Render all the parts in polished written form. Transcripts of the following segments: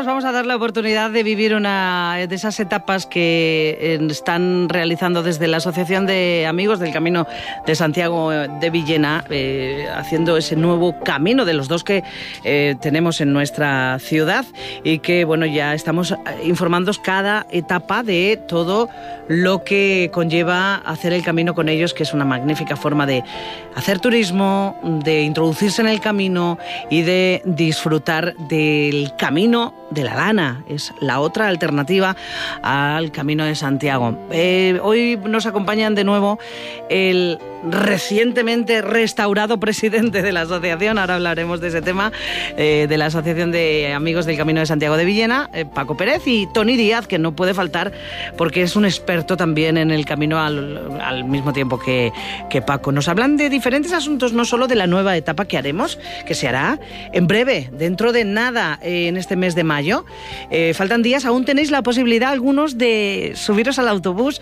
vamos a dar la oportunidad de vivir una de esas etapas que están realizando desde la Asociación de Amigos del Camino de Santiago de Villena, haciendo ese nuevo camino de los dos que tenemos en nuestra ciudad y que, bueno, ya estamos informándoos cada etapa de todo lo que conlleva hacer el camino con ellos, que es una magnífica forma de hacer turismo, de introducirse en el camino y de disfrutar del Camino de la Lana. Es la otra alternativa al Camino de Santiago. Hoy nos acompañan de nuevo el recientemente restaurado presidente de la asociación, ahora hablaremos de ese tema, de la Asociación de Amigos del Camino de Santiago de Villena, Paco Pérez, y Toni Díaz, que no puede faltar porque es un experto también en el camino al mismo tiempo que Paco. Nos hablan de diferentes asuntos, no solo de la nueva etapa que haremos, que se hará en breve, dentro de nada, en este mes de mayo. Faltan días, aún tenéis la posibilidad algunos de subiros al autobús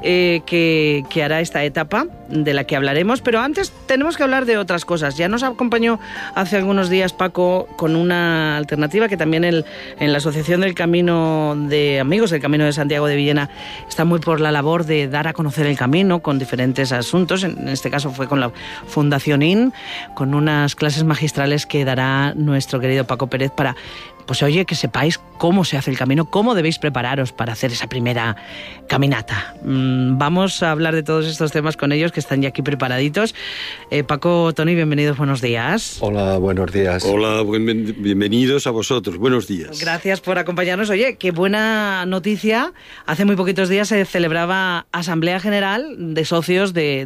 que hará esta etapa, de la que hablaremos, pero antes tenemos que hablar de otras cosas. Ya nos acompañó hace algunos días Paco con una alternativa que también en la Asociación del Camino de Amigos del Camino de Santiago de Villena está muy por la labor de dar a conocer el camino con diferentes asuntos. En este caso fue con la Fundación IN, con unas clases magistrales que dará nuestro querido Paco Pérez para, pues oye, que sepáis cómo se hace el camino, cómo debéis prepararos para hacer esa primera caminata. Vamos a hablar de todos estos temas con ellos, que están ya aquí preparaditos. Paco, Toni, bienvenidos, buenos días. Hola, buenos días. Hola, bienvenidos a vosotros, buenos días. Gracias por acompañarnos. Oye, qué buena noticia. Hace muy poquitos días se celebraba Asamblea General de Socios de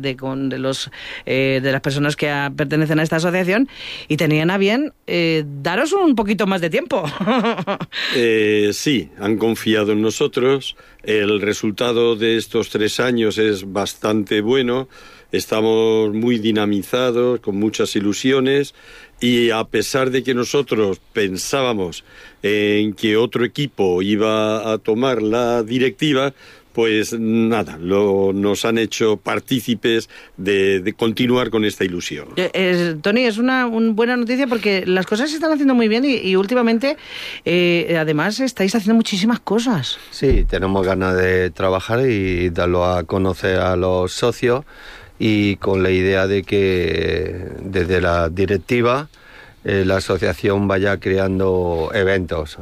las personas que pertenecen a esta asociación y tenían a bien daros un poquito más de tiempo. Sí, han confiado en nosotros. El resultado de estos 3 años es bastante bueno. Estamos muy dinamizados, con muchas ilusiones, y a pesar de que nosotros pensábamos en que otro equipo iba a tomar la directiva, pues nada, nos han hecho partícipes de continuar con esta ilusión. Toni, es una buena noticia porque las cosas se están haciendo muy bien y últimamente, además, estáis haciendo muchísimas cosas. Sí, tenemos ganas de trabajar y darlo a conocer a los socios, y con la idea de que desde la directiva la asociación vaya creando eventos,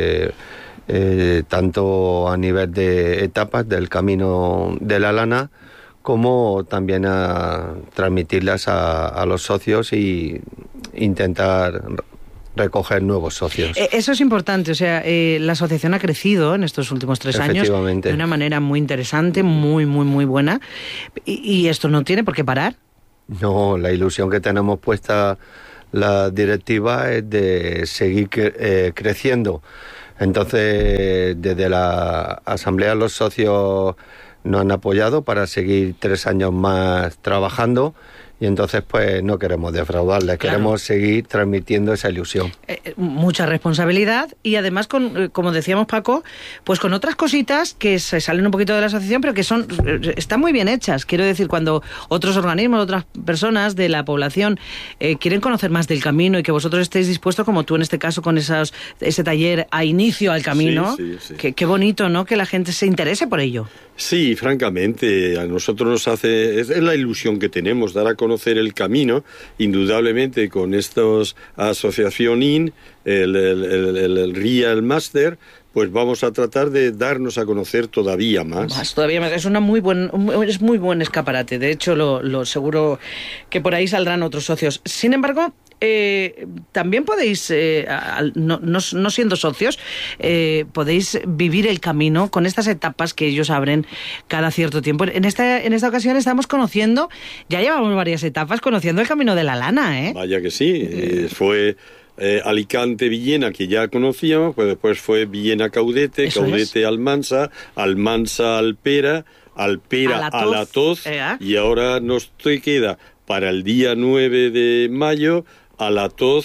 tanto a nivel de etapas del Camino de la Lana, como también a transmitirlas a los socios y intentar recoger nuevos socios. Eso es importante, o sea, la asociación ha crecido en estos últimos 3 años de una manera muy interesante, muy, muy, muy buena, y esto no tiene por qué parar. No, la ilusión que tenemos puesta la directiva es de seguir creciendo. Entonces, desde la Asamblea los socios nos han apoyado para seguir 3 años más trabajando, y entonces pues no queremos defraudarles, claro. Queremos seguir transmitiendo esa ilusión. Mucha responsabilidad y además, como decíamos, Paco, pues con otras cositas que se salen un poquito de la asociación, pero que están muy bien hechas. Quiero decir, cuando otros organismos, otras personas de la población quieren conocer más del camino y que vosotros estéis dispuestos, como tú en este caso, con ese taller a inicio al camino, sí. Qué bonito, ¿no?, que la gente se interese por ello. Sí, francamente, a nosotros nos hace, es la ilusión que tenemos, dar a conocer el camino, indudablemente con estos Asociación IN, el Real Master, pues vamos a tratar de darnos a conocer todavía más. Todavía más. Es muy buen escaparate. De hecho, lo seguro que por ahí saldrán otros socios. Sin embargo, también podéis, no siendo socios, podéis vivir el camino con estas etapas que ellos abren cada cierto tiempo. En esta ocasión estamos conociendo, ya llevamos varias etapas conociendo el Camino de la Lana, ¿eh? Vaya que sí, fue Alicante-Villena, que ya conocíamos, pues después fue Villena-Caudete, Caudete-Almansa, Almansa-Alpera, Alpera-Alatoz, y ahora nos queda para el día 9 de mayo Alatoz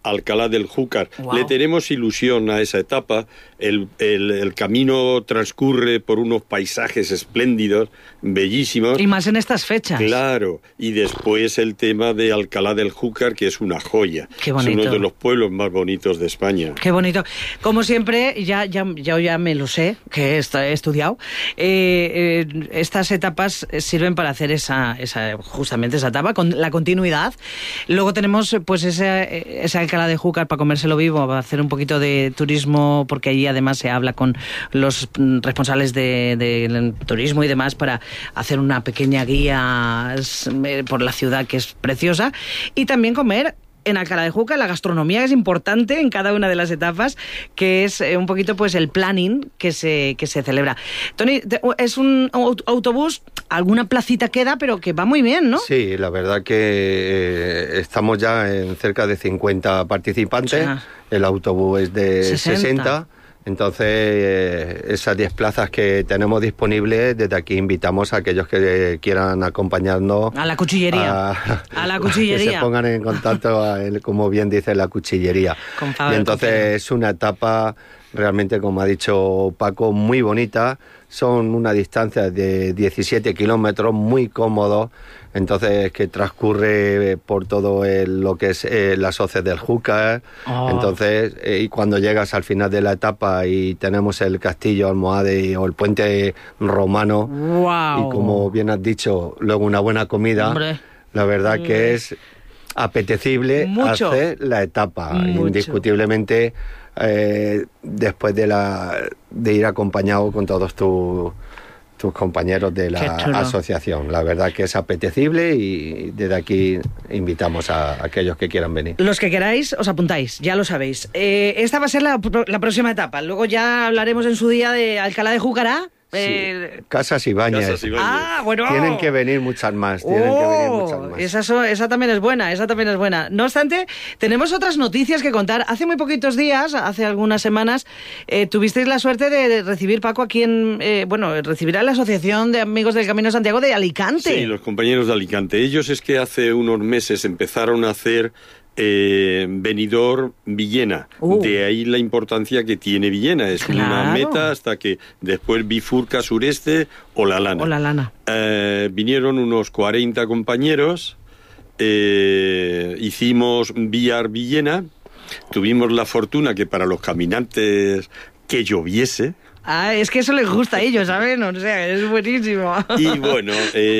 Alcalá del Júcar. Wow. Le tenemos ilusión a esa etapa. El camino transcurre por unos paisajes espléndidos, bellísimos. Y más en estas fechas. Claro, y después el tema de Alcalá del Júcar, que es una joya. Qué bonito. Es uno de los pueblos más bonitos de España. Qué bonito. Como siempre, ya me lo sé, que he estudiado. Estas etapas sirven para hacer justamente esa etapa, con la continuidad. Luego tenemos pues ese Alcalá de Júcar para comérselo vivo, para hacer un poquito de turismo, porque allí además se habla con los responsables de turismo y demás para hacer una pequeña guía por la ciudad, que es preciosa, y también comer en Alcalá de Júcar. La gastronomía es importante en cada una de las etapas, que es un poquito pues el planning que se celebra. Toni, es un autobús, alguna placita queda, pero que va muy bien, ¿no? Sí, la verdad que estamos ya en cerca de 50 participantes. O sea, el autobús es de 60. Entonces, esas 10 plazas que tenemos disponibles, desde aquí invitamos a aquellos que quieran acompañarnos a la cuchillería. A la cuchillería. Que se pongan en contacto, como bien dice, la cuchillería. Y entonces es una etapa realmente, como ha dicho Paco, muy bonita. Son una distancia de 17 kilómetros, muy cómodos. Entonces, que transcurre por todo lo que es las hoces del Júcar. Entonces, y cuando llegas al final de la etapa y tenemos el castillo Almohade o el puente romano, wow. Y como bien has dicho, luego una buena comida, hombre, la verdad que es apetecible mucho. Hacer la etapa, Mucho. Indiscutiblemente, después de ir acompañado con todos tus compañeros de la asociación. La verdad que es apetecible y desde aquí invitamos a aquellos que quieran venir. Los que queráis, os apuntáis, ya lo sabéis. Esta va a ser la próxima etapa. Luego ya hablaremos en su día de Alcalá de Júcar. Casas Ibáñez. Bueno. Tienen que venir muchas más. Esa también es buena. No obstante, tenemos otras noticias que contar. Hace muy poquitos días, hace algunas semanas, tuvisteis la suerte de recibir, Paco, aquí recibir a la Asociación de Amigos del Camino de Santiago de Alicante. Sí, los compañeros de Alicante. Ellos es que hace unos meses empezaron a hacer Benidorm-Villena. De ahí la importancia que tiene Villena. Es una meta hasta que después bifurca sureste o La Lana. Vinieron unos 40 compañeros, hicimos VR-Villena, tuvimos la fortuna que para los caminantes que lloviese. Es que eso les gusta a ellos, ¿saben? O sea, es buenísimo. Y bueno,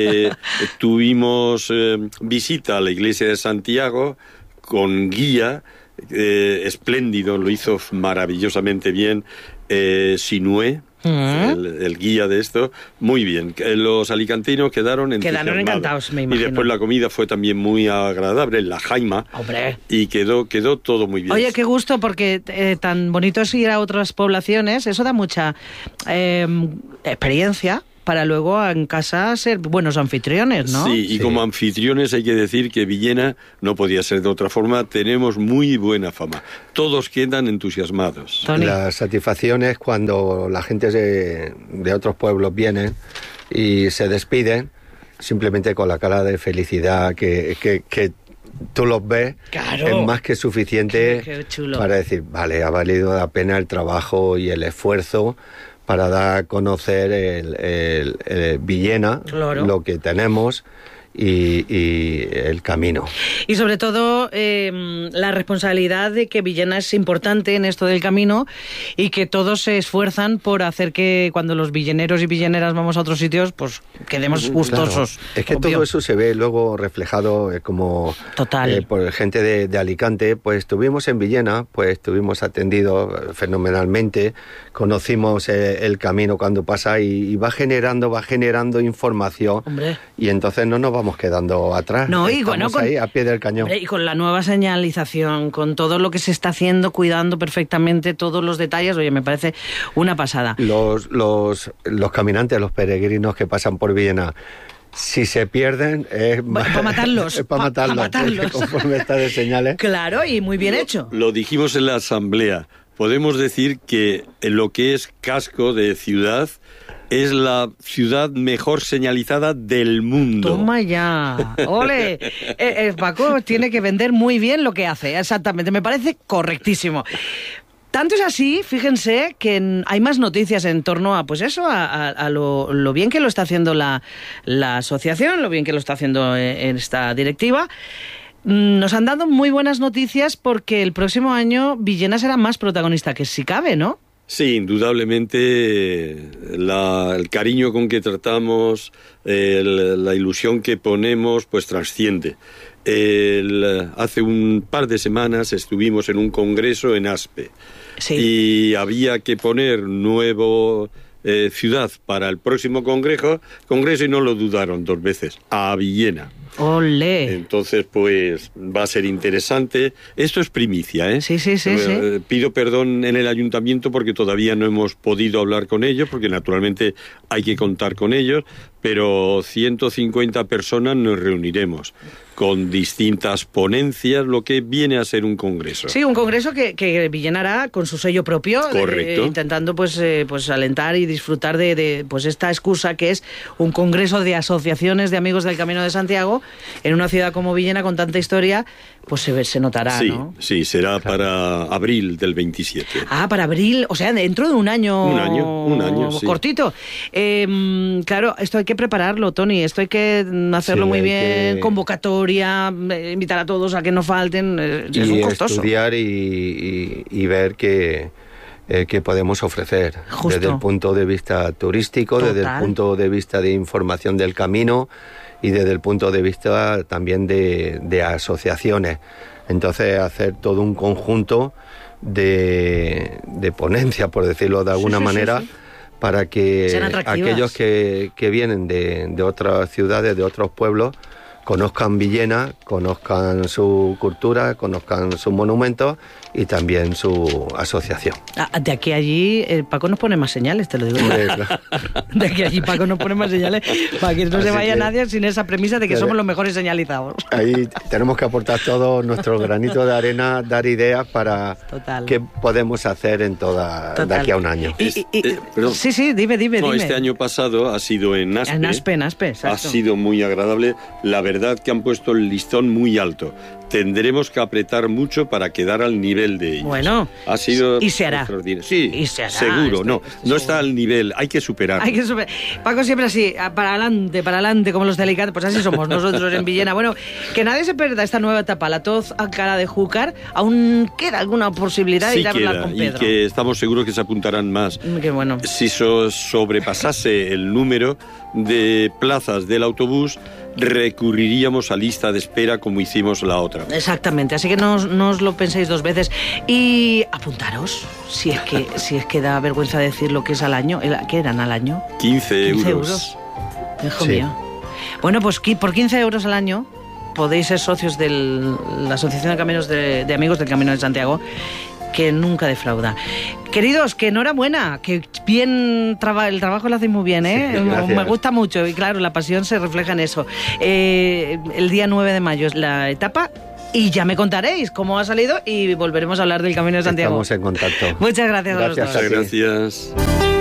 tuvimos visita a la iglesia de Santiago con guía, espléndido, lo hizo maravillosamente bien Sinué, el guía de esto, muy bien. Los alicantinos quedaron encantados, me imagino. Y después la comida fue también muy agradable en la Jaima. ¡Hombre! Y quedó todo muy bien. Oye, qué gusto, porque tan bonito es ir a otras poblaciones, eso da mucha experiencia para luego en casa ser buenos anfitriones, ¿no? Sí, y como anfitriones hay que decir que Villena no podía ser de otra forma, tenemos muy buena fama. Todos quedan entusiasmados. Toni. La satisfacción es cuando la gente de otros pueblos vienen y se despiden simplemente con la cara de felicidad que tú los ves. Claro. Es más que suficiente qué chulo. Para decir, vale, ha valido la pena el trabajo y el esfuerzo para dar a conocer el Villena, lo que tenemos y el camino. Y sobre todo la responsabilidad de que Villena es importante en esto del camino y que todos se esfuerzan por hacer que cuando los villeneros y villeneras vamos a otros sitios, pues quedemos gustosos. Claro. Es que todo eso se ve luego reflejado como por gente de Alicante. Pues estuvimos en Villena, pues estuvimos atendidos fenomenalmente, conocimos el camino cuando pasa y va generando información. Hombre. Y entonces no nos vamos quedando atrás. No, y estamos ahí a pie del cañón. Y con la nueva señalización, con todo lo que se está haciendo, cuidando perfectamente todos los detalles, oye, me parece una pasada. Los caminantes, los peregrinos que pasan por Villena, si se pierden es para matarlos. Es para matarlos. Conforme está de señales. Claro, y muy bien hecho. Lo dijimos en la asamblea. Podemos decir que en lo que es casco de ciudad, es la ciudad mejor señalizada del mundo. Toma ya. ¡Ole! Paco tiene que vender muy bien lo que hace, exactamente. Me parece correctísimo. Tanto es así, fíjense, que hay más noticias en torno a, pues eso, a lo bien que lo está haciendo la asociación, lo bien que lo está haciendo en esta directiva. Nos han dado muy buenas noticias porque el próximo año Villena será más protagonista que si cabe, ¿no? Sí, indudablemente el cariño con que tratamos, la ilusión que ponemos, pues trasciende. Hace un par de semanas estuvimos en un congreso en Aspe. Sí. Y había que poner nuevo ciudad para el próximo congreso y no lo dudaron 2 veces, a Villena. ¡Olé! Entonces, pues, va a ser interesante. Esto es primicia, ¿eh? Sí. Pido perdón en el ayuntamiento porque todavía no hemos podido hablar con ellos, porque naturalmente hay que contar con ellos, pero 150 personas nos reuniremos con distintas ponencias, lo que viene a ser un congreso. Sí, un congreso que Villena hará con su sello propio, intentando pues alentar y disfrutar de pues esta excusa que es un congreso de asociaciones de amigos del Camino de Santiago en una ciudad como Villena con tanta historia, pues se notará, sí, ¿no? Sí, será para abril del 27. Ah, para abril, o sea, dentro de un año. Un año, sí. Cortito. Claro, esto hay que prepararlo, Tony, esto hay que hacerlo muy bien, convocatoria, invitar a todos a que no falten, es un costoso. Estudiar y ver qué podemos ofrecer. Justo. Desde el punto de vista turístico, Total. desde el punto de vista de información del camino y desde el punto de vista también de asociaciones. Entonces, hacer todo un conjunto de ponencias, por decirlo de alguna manera, sí. Para que aquellos que vienen de otras ciudades, de otros pueblos, conozcan Villena, conozcan su cultura, conozcan sus monumentos y también su asociación. De aquí a allí, Paco nos pone más señales, te lo digo. De aquí a allí Paco nos pone más señales para que no se vaya nadie sin esa premisa de que somos los mejores señalizados. Ahí tenemos que aportar todo nuestro granito de arena, dar ideas para qué podemos hacer de aquí a un año. Sí, dime. No, este año pasado ha sido en Aspe. En Aspe, exacto. Ha sido muy agradable. La verdad que han puesto el listón muy alto. Tendremos que apretar mucho para quedar al nivel de ellos. Bueno, ha sido y se hará. Sí, y se hará, seguro. No está al nivel, hay que superarlo. Paco siempre así, para adelante, como los delicados, pues así somos nosotros en Villena. Bueno, que nadie se pierda esta nueva etapa, la Toz a cara de Júcar. Aún queda alguna posibilidad de ir a hablar con Pedro. Y que estamos seguros que se apuntarán más. Qué bueno. Si sobrepasase el número de plazas del autobús, recurriríamos a lista de espera como hicimos la otra. Exactamente, así que no os lo penséis 2 veces. Y apuntaros, si es que da vergüenza decir lo que es al año. ¿Qué eran al año? 15 euros. Hijo mío. Bueno, pues por 15 euros al año podéis ser socios de la Asociación de Caminos de Amigos del Camino de Santiago, que nunca defrauda. Queridos, que enhorabuena, que bien el trabajo lo hacéis muy bien, ¿eh? Sí, me gusta mucho y claro, la pasión se refleja en eso. El día 9 de mayo es la etapa y ya me contaréis cómo ha salido y volveremos a hablar del Camino de Santiago. Estamos en contacto. Muchas gracias a los dos. Muchas gracias.